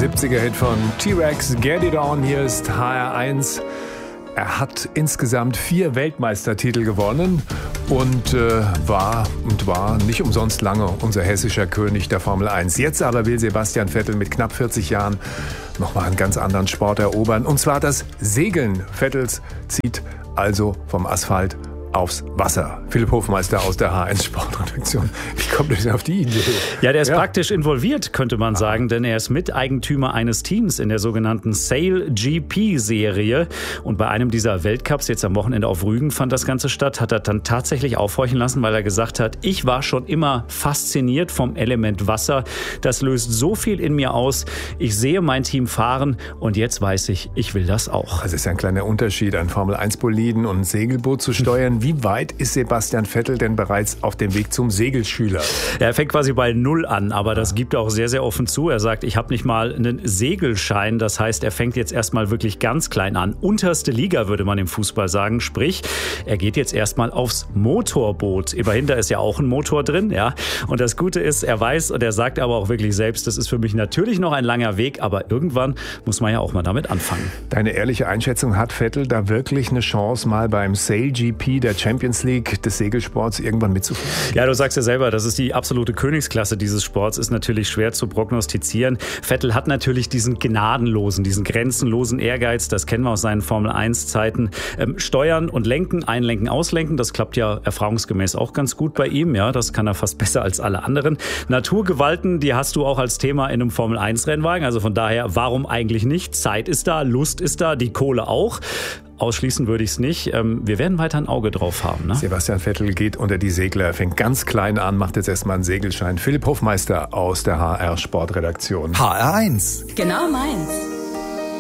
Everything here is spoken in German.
70er-Hit von T-Rex, Get It On, hier ist HR1. Er hat insgesamt 4 Weltmeistertitel gewonnen und war nicht umsonst lange unser hessischer König der Formel 1. Jetzt aber will Sebastian Vettel mit knapp 40 Jahren nochmal einen ganz anderen Sport erobern, und zwar das Segeln. Vettels zieht also vom Asphalt aufs Wasser. Philipp Hofmeister aus der H1 Sportredaktion. Wie kommt er denn auf die Idee? Ja, der ist praktisch involviert, könnte man sagen, denn er ist Miteigentümer eines Teams in der sogenannten Sail GP-Serie. Und bei einem dieser Weltcups, jetzt am Wochenende auf Rügen, fand das Ganze statt, hat er dann tatsächlich aufhorchen lassen, weil er gesagt hat, ich war schon immer fasziniert vom Element Wasser. Das löst so viel in mir aus. Ich sehe mein Team fahren und jetzt weiß ich, ich will das auch. Also ist ja ein kleiner Unterschied, ein Formel-1-Boliden und ein Segelboot zu steuern. Wie weit ist Sebastian Vettel denn bereits auf dem Weg zum Segelschüler? Ja, er fängt quasi bei 0 an, aber das gibt er auch sehr, sehr offen zu. Er sagt, ich habe nicht mal einen Segelschein. Das heißt, er fängt jetzt erstmal wirklich ganz klein an. Unterste Liga, würde man im Fußball sagen. Sprich, er geht jetzt erstmal aufs Motorboot. Immerhin, da ist ja auch ein Motor drin. Ja. Und das Gute ist, er weiß und er sagt aber auch wirklich selbst, das ist für mich natürlich noch ein langer Weg, aber irgendwann muss man ja auch mal damit anfangen. Deine ehrliche Einschätzung, hat Vettel da wirklich eine Chance, mal beim Sail GP der Champions League des Segelsports irgendwann mitzufahren? Ja, du sagst ja selber, das ist die absolute Königsklasse dieses Sports, ist natürlich schwer zu prognostizieren. Vettel hat natürlich diesen gnadenlosen, diesen grenzenlosen Ehrgeiz, das kennen wir aus seinen Formel-1-Zeiten. Steuern und lenken, einlenken, auslenken, das klappt ja erfahrungsgemäß auch ganz gut bei ihm. Ja, das kann er fast besser als alle anderen. Naturgewalten, die hast du auch als Thema in einem Formel-1-Rennwagen, also von daher, warum eigentlich nicht? Zeit ist da, Lust ist da, die Kohle auch. Ausschließen würde ich es nicht. Wir werden weiter ein Auge drauf haben. Ne? Sebastian Vettel geht unter die Segler, fängt ganz klein an, macht jetzt erstmal einen Segelschein. Philipp Hofmeister aus der HR Sportredaktion. HR1. Genau meins.